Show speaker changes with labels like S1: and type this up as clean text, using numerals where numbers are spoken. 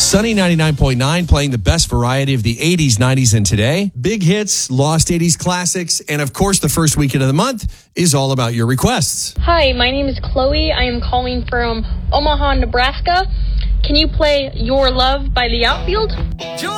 S1: Sunny 99.9 playing the best variety of the 80s, 90s, and today. Big hits, lost 80s classics, and of course the first weekend of the month is all about your requests.
S2: Hi, my name is Chloe. I am calling from Omaha, Nebraska. Can you play Your Love by The Outfield?